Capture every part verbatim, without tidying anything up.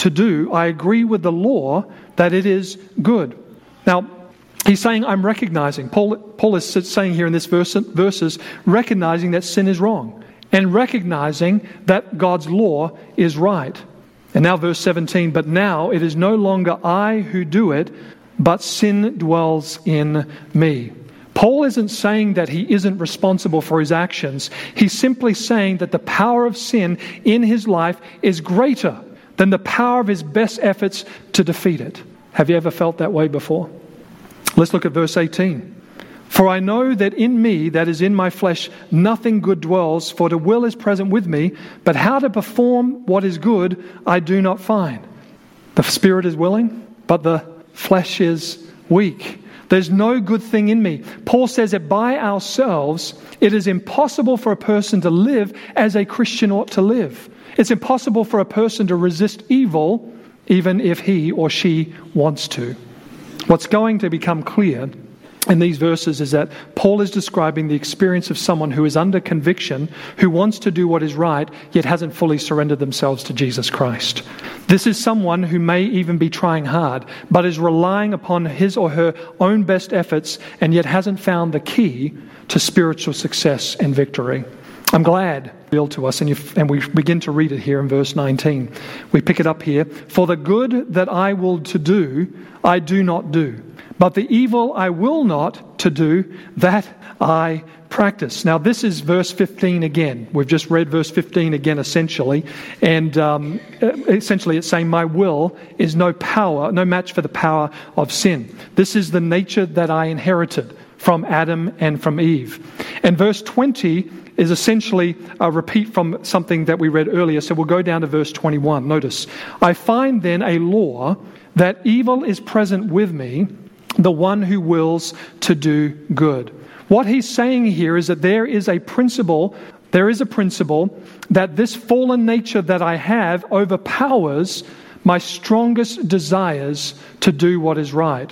to do, I agree with the law that it is good. Now, he's saying, I'm recognizing, Paul, Paul is saying here in this verse, verses, recognizing that sin is wrong and recognizing that God's law is right. And now verse seventeen, but now it is no longer I who do it, but sin dwells in me. Paul isn't saying that he isn't responsible for his actions. He's simply saying that the power of sin in his life is greater than the power of his best efforts to defeat it. Have you ever felt that way before? Let's look at verse eighteen. For I know that in me, that is in my flesh, nothing good dwells, for the will is present with me, but how to perform what is good I do not find. The spirit is willing, but the flesh is weak. There's no good thing in me. Paul says that by ourselves, it is impossible for a person to live as a Christian ought to live. It's impossible for a person to resist evil, even if he or she wants to. What's going to become clear in these verses is that Paul is describing the experience of someone who is under conviction, who wants to do what is right, yet hasn't fully surrendered themselves to Jesus Christ. This is someone who may even be trying hard, but is relying upon his or her own best efforts, and yet hasn't found the key to spiritual success and victory. I'm glad revealed to us, and, you, and we begin to read it here in verse nineteen. We pick it up here. For the good that I will to do, I do not do. But the evil I will not to do, that I practice. Now this is verse fifteen again. We've just read verse fifteen again essentially. And um, essentially it's saying my will is no power, no match for the power of sin. This is the nature that I inherited from Adam and from Eve. And verse twenty is essentially a repeat from something that we read earlier. So we'll go down to verse twenty-one. Notice, I find then a law that evil is present with me, the one who wills to do good. What he's saying here is that there is a principle, there is a principle that this fallen nature that I have overpowers my strongest desires to do what is right.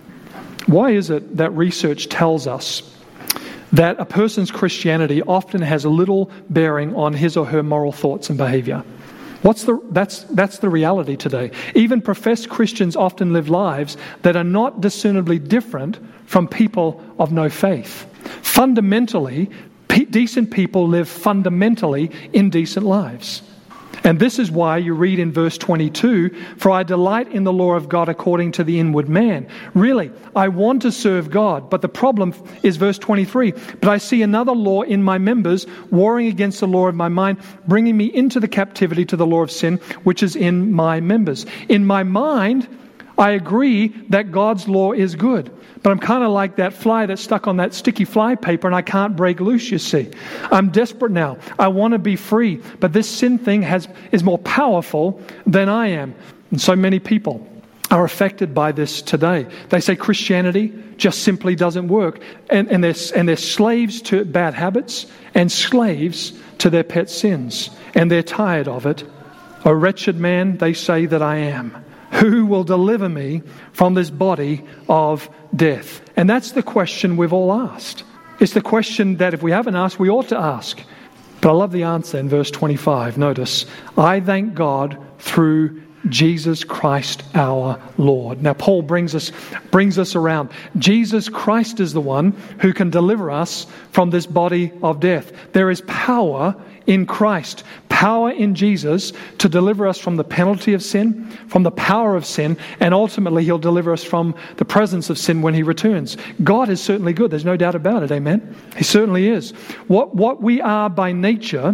Why is it that research tells us that a person's Christianity often has a little bearing on his or her moral thoughts and behavior? What's the, that's, that's the reality today. Even professed Christians often live lives that are not discernibly different from people of no faith. Fundamentally, pe- decent people live fundamentally indecent lives. And this is why you read in verse twenty-two, for I delight in the law of God according to the inward man. Really, I want to serve God, but the problem is verse twenty-three. But I see another law in my members, warring against the law of my mind, bringing me into the captivity to the law of sin, which is in my members. In my mind, I agree that God's law is good. But I'm kind of like that fly that's stuck on that sticky fly paper and I can't break loose, you see. I'm desperate now. I want to be free. But this sin thing has is more powerful than I am. And so many people are affected by this today. They say Christianity just simply doesn't work. And, and, they're, and they're slaves to bad habits and slaves to their pet sins. And they're tired of it. A wretched man, they say that I am. Who will deliver me from this body of death? And that's the question we've all asked. It's the question that if we haven't asked, we ought to ask. But I love the answer in verse twenty-five. Notice, I thank God through Jesus Christ our Lord. Now Paul brings us brings us around. Jesus Christ is the one who can deliver us from this body of death. There is power in Christ, power in Jesus to deliver us from the penalty of sin, from the power of sin, and ultimately He'll deliver us from the presence of sin when He returns. God is certainly good. There's no doubt about it. Amen. He certainly is. What, what we are by nature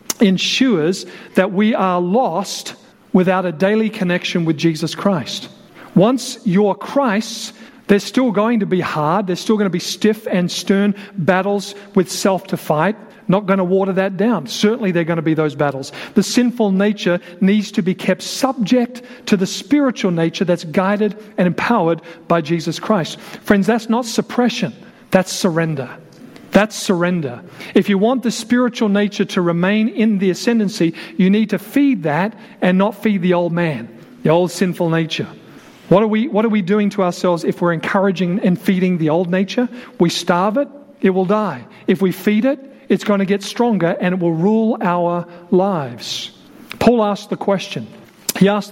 ensures that we are lost without a daily connection with Jesus Christ. Once you're Christ's, there's still going to be hard, there's still going to be stiff and stern battles with self to fight. Not going to water that down. Certainly there are going to be those battles. The sinful nature needs to be kept subject to the spiritual nature that's guided and empowered by Jesus Christ. Friends, that's not suppression, that's surrender. That's surrender. If you want the spiritual nature to remain in the ascendancy, you need to feed that and not feed the old man, the old sinful nature. What are we, what are we doing to ourselves if we're encouraging and feeding the old nature? We starve it, it will die. If we feed it, it's going to get stronger and it will rule our lives. Paul asked the question. He asked the question.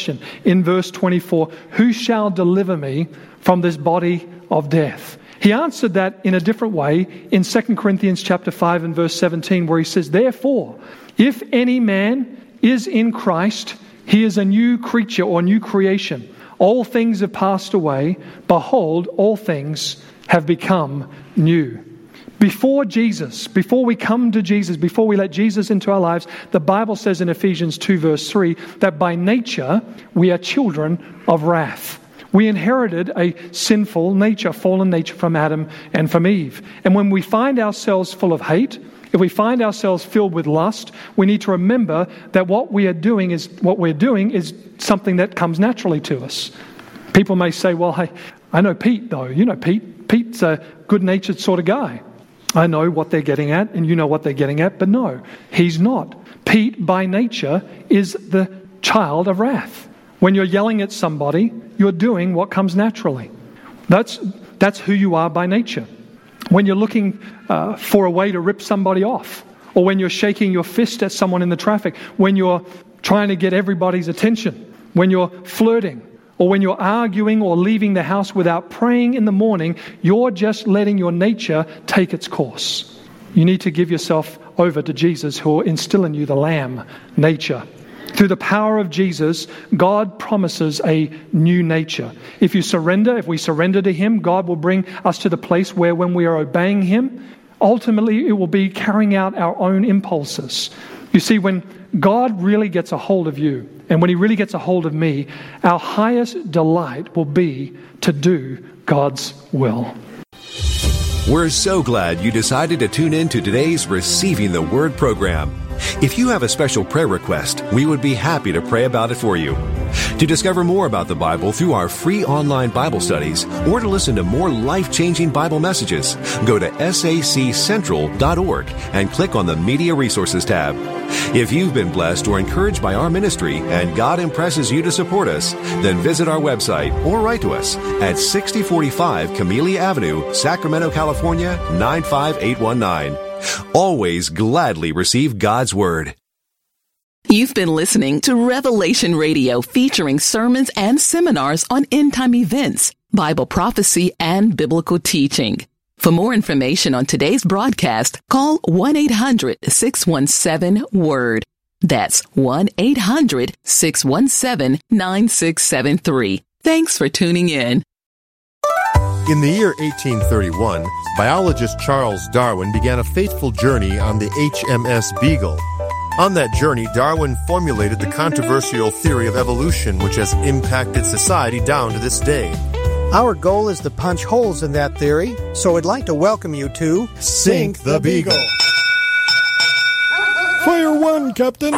question in verse twenty-four, who shall deliver me from this body of death? He answered that in a different way in Second Corinthians chapter five and verse seventeen, where he says, therefore, if any man is in Christ, he is a new creature or new creation. All things have passed away. Behold, all things have become new. Before Jesus, before we come to Jesus, before we let Jesus into our lives, the Bible says in Ephesians two verse three that by nature we are children of wrath. We inherited a sinful nature, fallen nature from Adam and from Eve. And when we find ourselves full of hate, if we find ourselves filled with lust, we need to remember that what we are doing is what we're doing is something that comes naturally to us. People may say, well, hey, I know Pete though. You know Pete. Pete's a good-natured sort of guy. I know what they're getting at, and you know what they're getting at, but no, he's not. Pete, by nature, is the child of wrath. When you're yelling at somebody, you're doing what comes naturally. That's that's who you are by nature. When you're looking uh, for a way to rip somebody off, or when you're shaking your fist at someone in the traffic, when you're trying to get everybody's attention, when you're flirting, or when you're arguing or leaving the house without praying in the morning, you're just letting your nature take its course. You need to give yourself over to Jesus, who will instill in you the Lamb nature. Through the power of Jesus, God promises a new nature. If you surrender, if we surrender to Him, God will bring us to the place where when we are obeying Him, ultimately it will be carrying out our own impulses. You see, when God really gets a hold of you, and when He really gets a hold of me, our highest delight will be to do God's will. We're so glad you decided to tune in to today's Receiving the Word program. If you have a special prayer request, we would be happy to pray about it for you. To discover more about the Bible through our free online Bible studies, or to listen to more life-changing Bible messages, go to S A C central dot org and click on the Media Resources tab. If you've been blessed or encouraged by our ministry and God impresses you to support us, then visit our website or write to us at sixty forty-five Camellia Avenue, Sacramento, California, nine five eight one nine. Always gladly receive God's Word. You've been listening to Revelation Radio, featuring sermons and seminars on end-time events, Bible prophecy, and biblical teaching. For more information on today's broadcast, call one eight hundred six one seven word. That's one eight hundred six one seven nine six seven three. Thanks for tuning in. In the year eighteen thirty-one, biologist Charles Darwin began a fateful journey on the H M S Beagle. On that journey, Darwin formulated the controversial theory of evolution, which has impacted society down to this day. Our goal is to punch holes in that theory, so I'd like to welcome you to Sink the Beagle. Fire one, Captain.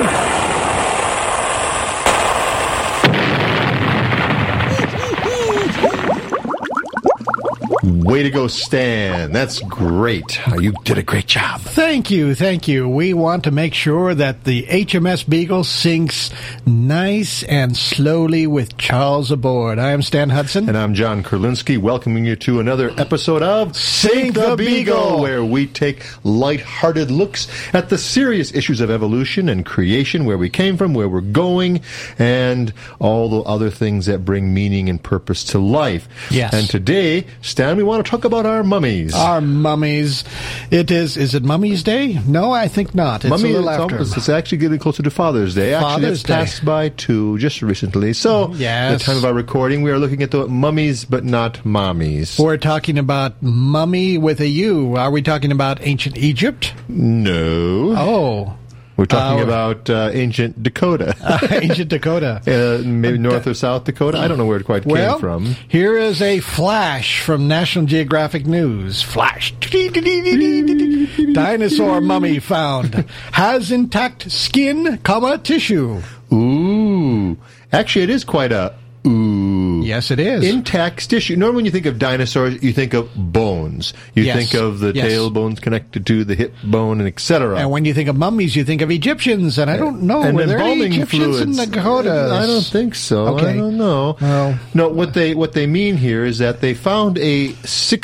Way to go, Stan. That's great. You did a great job. Thank you, thank you. We want to make sure that the H M S Beagle sinks nice and slowly with Charles aboard. I am Stan Hudson. And I'm John Kurlinski, welcoming you to another episode of Sink the Beagle, where we take light-hearted looks at the serious issues of evolution and creation, where we came from, where we're going, and all the other things that bring meaning and purpose to life. Yes. And today, Stan, we want to talk about our mummies. Our mummies. It is, is it Mummy's Day? No, I think not. It's Mummy, a little it's after. Almost, it's actually getting closer to Father's Day. Actually, Father's it's passed Day. by two just recently. So, yes. At the time of our recording, we are looking at the mummies, but not mommies. We're talking about mummy with a U. Are we talking about ancient Egypt? No. Oh. We're talking Uh, about uh, ancient Dakota. uh, ancient Dakota. uh, maybe North or South Dakota. I don't know where it quite well, came from. Here is a flash from National Geographic News. Flash. Dinosaur mummy found. Has intact skin, comma, tissue. Ooh. Actually, it is quite a ooh. Yes, it is. Intact tissue. Normally when you think of dinosaurs, you think of bones. You Yes. think of the Yes. tail bones connected to the hip bone and et cetera. And when you think of mummies, you think of Egyptians, and I don't know. And Were there any embalming Egyptians fluids. in Dakota? I don't think so. Okay. I don't know. Well. No, what they what they mean here is that they found a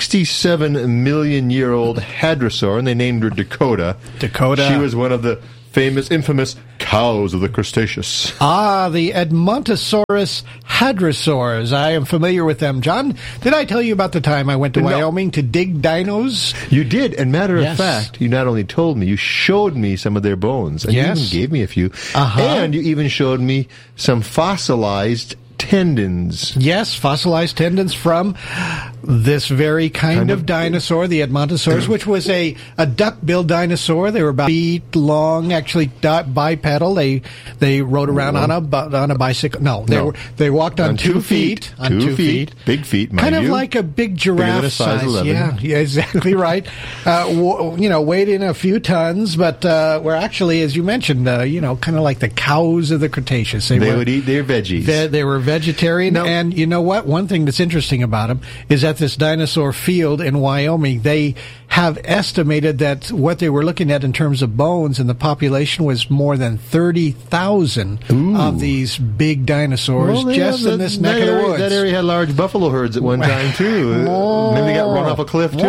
sixty-seven million year old hadrosaur, and they named her Dakota. Dakota. She was one of the famous, infamous cows of the Cretaceous. Ah, the Edmontosaurus hadrosaurs. I am familiar with them. John, did I tell you about the time I went to No. Wyoming to dig dinos? You did, and matter Yes. of fact, you not only told me, you showed me some of their bones, and Yes. you even gave me a few, Uh-huh. and you even showed me some fossilized tendons. Yes, fossilized tendons from this very kind, Kind of, of- dinosaur, the Edmontosaurus, which was a, a duck-billed dinosaur. They were about feet long, actually di- bipedal. They they rode around on a bu- on a bicycle. No, they No. were they walked on, two, feet. On two, two feet. Big feet, mind Kind of you. like a big Bigger than giraffe a size eleven. Yeah, yeah, exactly right. Uh, w- you know, weighed in a few tons, but uh, were actually, as you mentioned, uh, you know, kind of like the cows of the Cretaceous. They were, would eat their veggies. Ve- they were vegetarian, Now- and you know what? One thing that's interesting about them is at this dinosaur field in Wyoming, they have estimated that what they were looking at in terms of bones in the population was more than thirty thousand of these big dinosaurs Well, they just have in that- this neck that of the area- woods. That area had large buffalo herds at one time, too. Maybe they got run off a cliff, too.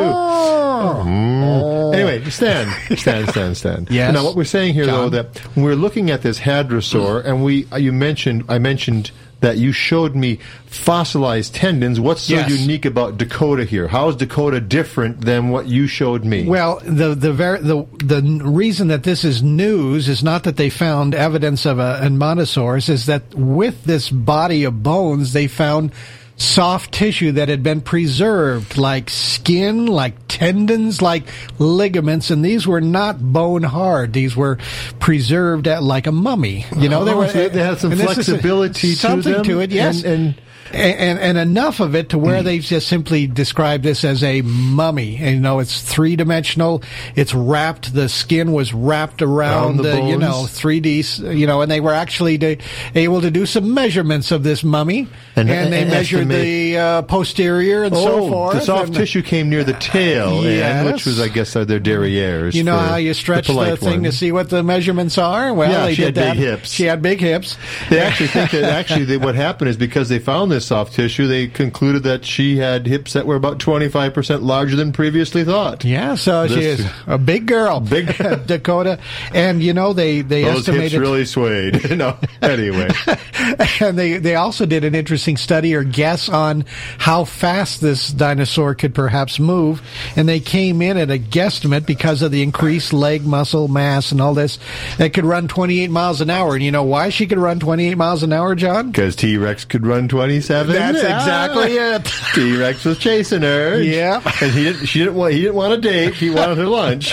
Mm. Anyway, stand, stand, stand, stand. Yes. Now, what we're saying here, John? though, that when we're looking at this hadrosaur, and we, you mentioned, I mentioned that you showed me fossilized tendons. What's so Yes. unique about Dakota here? How is Dakota different than what you showed me? Well, the the ver- the the reason that this is news is not that they found evidence of a Edmontosaurus, is that with this body of bones, they found soft tissue that had been preserved, like skin, like tendons, like ligaments, and these were not bone hard. These were preserved at, like a mummy. You know, they Oh, were so they had some and this is a- flexibility to something them, to it. Yes, and- and- and, and enough of it to where they just simply describe this as a mummy. And, you know, it's three dimensional. It's wrapped. The skin was wrapped around Around the the, you bones. know, three D. You know, and they were actually to, able to do some measurements of this mummy, and, And- they and measured estimate- the uh, posterior and so Oh, forth. the soft and, tissue came near the tail, Yes. and, which was, I guess, uh, their derrieres. You know for how you stretch the, polite thing to ones. see what the measurements are? Well, Yeah, they she did had that. big hips. She had big hips. They actually think that actually they, what happened is because they found this soft tissue, they concluded that she had hips that were about twenty-five percent larger than previously thought. Yeah, so she This- is a big girl, Big- Dakota, and you know they they Those estimated hips really swayed. No, anyway. and they they also did an interesting study or guess on how fast this dinosaur could perhaps move, and they came in at a guesstimate because of the increased leg muscle mass and all this. It could run twenty-eight miles an hour, and you know why she could run twenty-eight miles an hour, John? Because T-Rex could run twenty-seven. That's Ah. exactly it. T-Rex was chasing her. Yep. And he didn't. She didn't want. He didn't want a date. He wanted her lunch.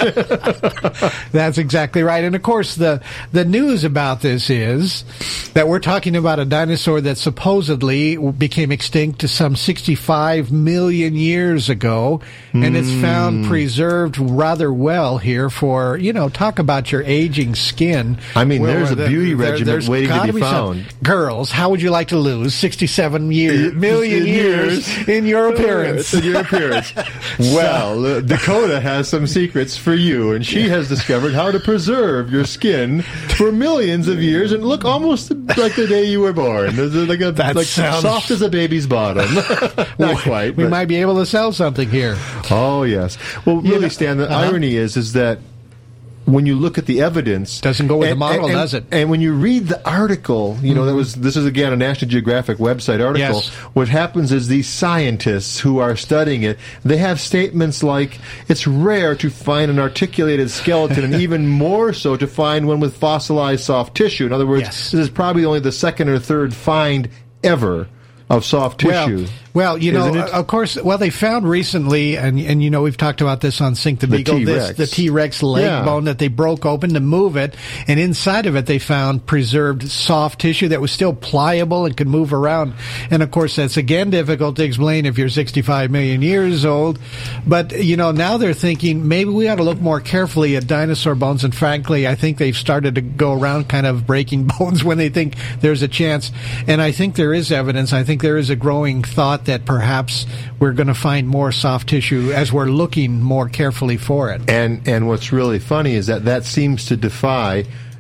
That's exactly right. And of course, the the news about this is that we're talking about a dinosaur that supposedly became extinct to some sixty-five million years ago, and it's found preserved rather well here for, you know, talk about your aging skin. I mean, there's a the- beauty there- regimen there's waiting to gotta be some- found. Girls, how would you like to lose sixty-seven year, million In years years. in your appearance? In your appearance. Well, uh, Dakota has some secrets for you, and she has discovered how to preserve your skin for millions of years and look almost like the day you were born. It's like a, That like sounds- soft as a baby's bottom. Not quite. We but- might be able to sell something here. Oh yes. Well, really, know, Stan. The uh-huh. irony is, is that when you look at the evidence, Doesn't go with and- the model, and- does it? And when you read the article, you know that was this is again a National Geographic website article. Yes. What happens is these scientists who are studying it, they have statements like it's rare to find an articulated skeleton, and even more so to find one with fossilized soft tissue. In other words, Yes. this is probably only the second or third find ever of soft tissue. Well, well, you know, Isn't it? of course, well, they found recently, and and you know, we've talked about this on Sink the The Beagle, this, T-Rex. the T-Rex leg Yeah. bone that they broke open to move it, and inside of it they found preserved soft tissue that was still pliable and could move around. And of course, that's again difficult to explain if you're sixty-five million years old. But you know, now they're thinking maybe we ought to look more carefully at dinosaur bones. And frankly, I think they've started to go around kind of breaking bones when they think there's a chance. And I think there is evidence. I think there is a growing thought that perhaps we're going to find more soft tissue as we're looking more carefully for it. And and what's really funny is that that seems to defy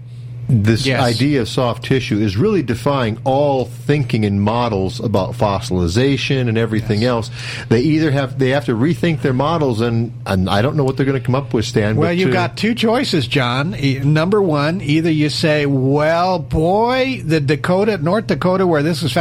this Yes. idea of soft tissue is really defying all thinking and models about fossilization and everything Yes. else. They either have they have to rethink their models, and, and I don't know what they're going to come up with, Stan. Well, but you've to- got two choices, John. E- Number one, either you say, well, boy, the Dakota, North Dakota, where this was found,